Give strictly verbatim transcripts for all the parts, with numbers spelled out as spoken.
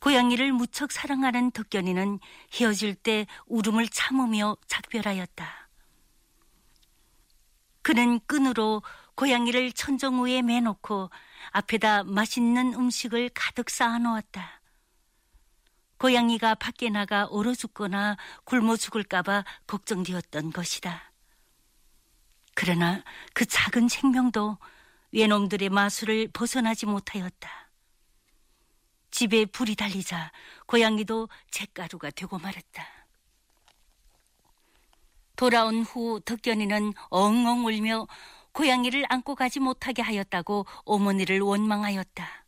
고양이를 무척 사랑하는 덕견이는 헤어질 때 울음을 참으며 작별하였다. 그는 끈으로 고양이를 천정 위에 매놓고 앞에다 맛있는 음식을 가득 쌓아놓았다. 고양이가 밖에 나가 얼어 죽거나 굶어 죽을까 봐 걱정되었던 것이다. 그러나 그 작은 생명도 외놈들의 마술을 벗어나지 못하였다. 집에 불이 달리자 고양이도 잿가루가 되고 말았다. 돌아온 후 덕견이는 엉엉 울며 고양이를 안고 가지 못하게 하였다고 어머니를 원망하였다.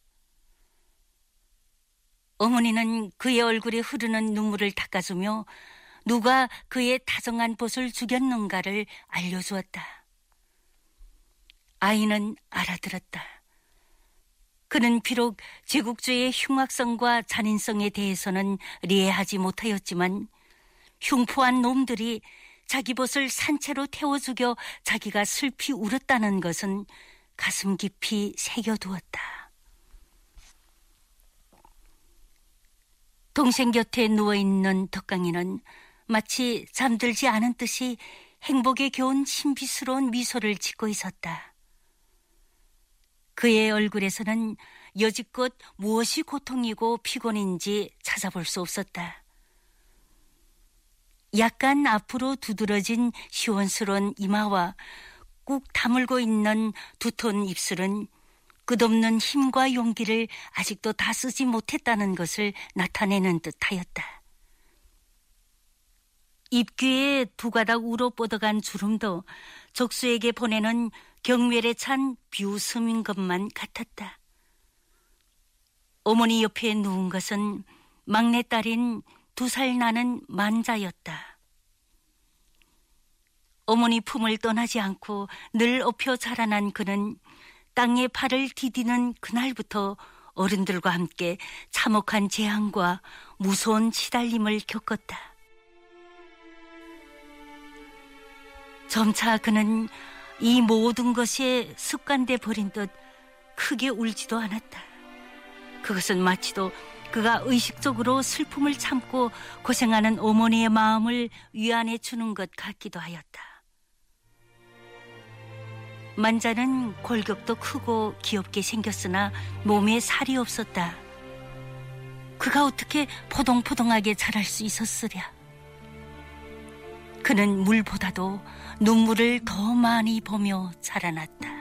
어머니는 그의 얼굴에 흐르는 눈물을 닦아주며 누가 그의 다정한 벗을 죽였는가를 알려주었다. 아이는 알아들었다. 그는 비록 제국주의의 흉악성과 잔인성에 대해서는 이해하지 못하였지만 흉포한 놈들이 자기 벗을 산채로 태워 죽여 자기가 슬피 울었다는 것은 가슴 깊이 새겨두었다. 동생 곁에 누워있는 덕강이는 마치 잠들지 않은 듯이 행복에 겨운 신비스러운 미소를 짓고 있었다. 그의 얼굴에서는 여지껏 무엇이 고통이고 피곤인지 찾아볼 수 없었다. 약간 앞으로 두드러진 시원스러운 이마와 꾹 다물고 있는 두터운 입술은 끝없는 힘과 용기를 아직도 다 쓰지 못했다는 것을 나타내는 듯하였다. 입귀에 두 가닥 우러 뻗어간 주름도 적수에게 보내는 경멸에 찬 비웃음인 것만 같았다. 어머니 옆에 누운 것은 막내딸인 두 살 나는 만자였다. 어머니 품을 떠나지 않고 늘 업혀 자라난 그는 땅에 발을 디디는 그날부터 어른들과 함께 참혹한 재앙과 무서운 시달림을 겪었다. 점차 그는 이 모든 것에 습관돼 버린 듯 크게 울지도 않았다. 그것은 마치도 그가 의식적으로 슬픔을 참고 고생하는 어머니의 마음을 위안해 주는 것 같기도 하였다. 만자는 골격도 크고 귀엽게 생겼으나 몸에 살이 없었다. 그가 어떻게 포동포동하게 자랄 수 있었으랴. 그는 물보다도 눈물을 더 많이 보며 자라났다.